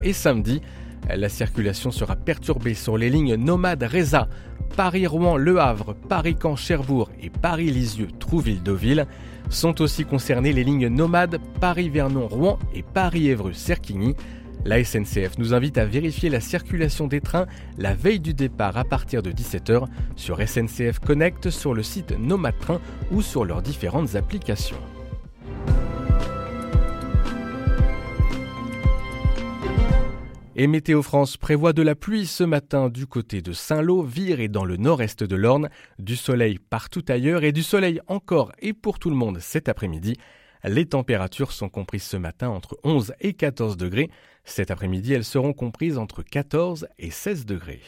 Et samedi, la circulation sera perturbée sur les lignes nomades Reza, Paris-Rouen-Le Havre, Paris-Caen-Cherbourg et Paris-Lisieux-Trouville-Deauville. Sont aussi concernées les lignes nomades Paris-Vernon-Rouen et Paris-Évreux-Cerquigny. La SNCF nous invite à vérifier la circulation des trains la veille du départ à partir de 17h sur SNCF Connect, sur le site Nomad Train ou sur leurs différentes applications. Et Météo France prévoit de la pluie ce matin du côté de Saint-Lô, Vire et dans le nord-est de l'Orne, du soleil partout ailleurs et du soleil encore et pour tout le monde cet après-midi. Les températures sont comprises ce matin entre 11 et 14 degrés. Cet après-midi, elles seront comprises entre 14 et 16 degrés.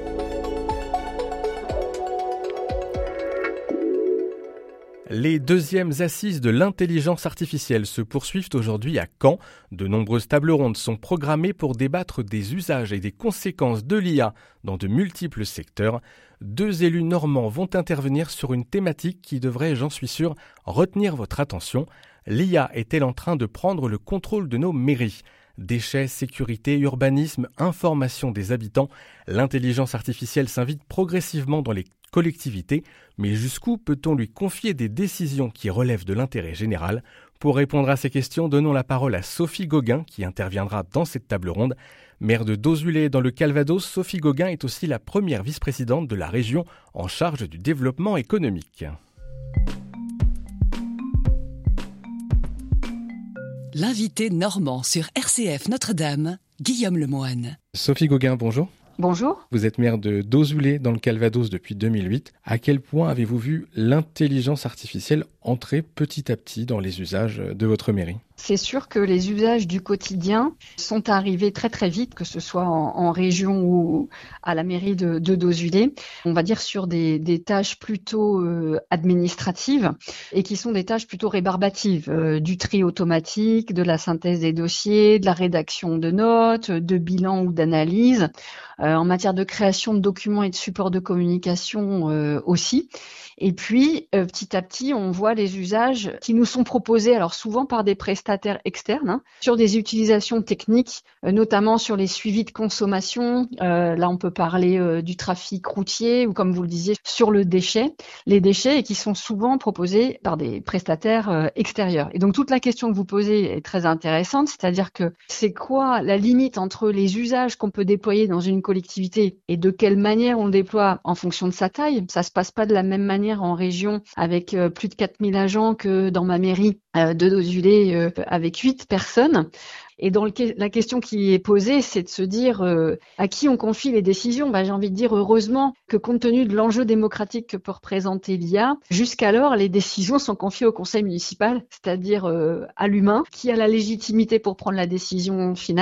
Les deuxièmes assises de l'intelligence artificielle se poursuivent aujourd'hui à Caen. De nombreuses tables rondes sont programmées pour débattre des usages et des conséquences de l'IA dans de multiples secteurs. 2 élus normands vont intervenir sur une thématique qui devrait, j'en suis sûr, retenir votre attention. L'IA est-elle en train de prendre le contrôle de nos mairies ? Déchets, sécurité, urbanisme, information des habitants, l'intelligence artificielle s'invite progressivement dans les collectivités, mais jusqu'où peut-on lui confier des décisions qui relèvent de l'intérêt général ? Pour répondre à ces questions, donnons la parole à Sophie Gauguin qui interviendra dans cette table ronde. Maire de Dozulé dans le Calvados, Sophie Gauguin est aussi la première vice-présidente de la région en charge du développement économique. L'invité normand sur RCF Notre-Dame, Guillaume Lemoine. Sophie Gauguin, bonjour. Bonjour. Vous êtes maire de Dozulé dans le Calvados depuis 2008. À quel point avez-vous vu l'intelligence artificielle entrer petit à petit dans les usages de votre mairie ? C'est sûr que les usages du quotidien sont arrivés très très vite, que ce soit en région ou à la mairie de Dozulé. On va dire sur des tâches plutôt administratives et qui sont des tâches plutôt rébarbatives, du tri automatique, de la synthèse des dossiers, de la rédaction de notes, de bilan ou d'analyse, en matière de création de documents et de supports de communication aussi. Et puis, petit à petit, on voit les usages qui nous sont proposés, alors souvent par des prestataires externes, sur des utilisations techniques, notamment sur les suivis de consommation. Là, on peut parler du trafic routier ou, comme vous le disiez, sur les déchets, et qui sont souvent proposés par des prestataires extérieurs. Et donc, toute la question que vous posez est très intéressante, c'est-à-dire que c'est quoi la limite entre les usages qu'on peut déployer dans une collectivité et de quelle manière on le déploie en fonction de sa taille. Ça se passe pas de la même manière en région avec plus de 4000 agents que dans ma mairie de Dozulé avec 8 personnes. Et la question qui est posée, c'est de se dire à qui on confie les décisions. J'ai envie de dire heureusement que compte tenu de l'enjeu démocratique que peut représenter l'IA, jusqu'alors les décisions sont confiées au conseil municipal, c'est-à-dire à l'humain, qui a la légitimité pour prendre la décision finale.